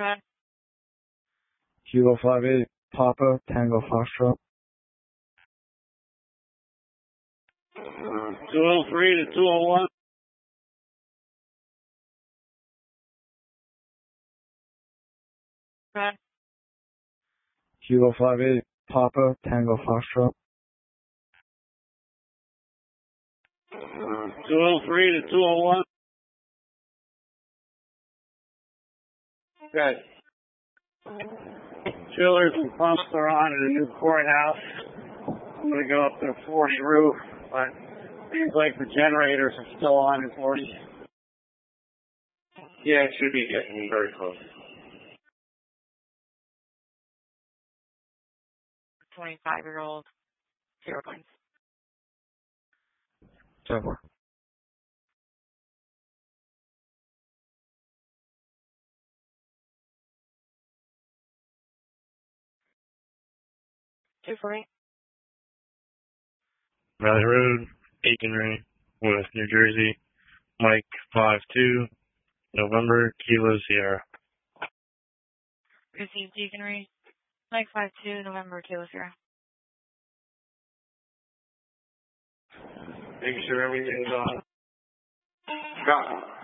Kilo 58, Papa, Tango Foxtrot. 203 to 201. Kilo 58, Papa, Tango Foxtrot. 203 to 201. Okay. Chillers and pumps are on at a new courthouse. I'm going to go up to the 40 roof, but seems like the generators are still on at 40. Yeah, it should be getting very close. 25-year-old, 0 points. 7. 248. Valley Road, Aikenry, West New Jersey, Mike 52, November, Kilo Sierra. Received Aikenry, Mike 52, November, Kilo Sierra. Make sure everything's on. Got it.